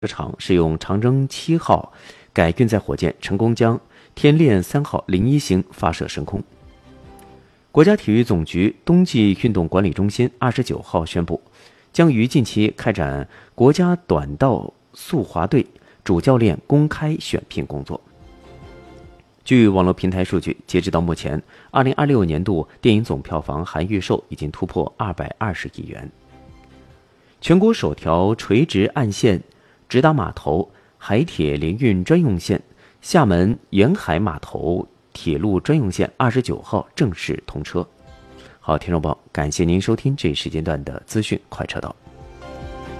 场是用长征7号改运载火箭成功将天链3号01型发射升空。国家体育总局冬季运动管理中心29号宣布，将于近期开展国家短道速滑队主教练公开选聘工作。据网络平台数据，截止到目前，2026年度电影总票房含预售已经突破220亿元。全国首条垂直岸线直达码头海铁联运专用线厦门沿海码头铁路专用线29号正式通车。好，听众朋友，感谢您收听这一时间段的资讯快车道。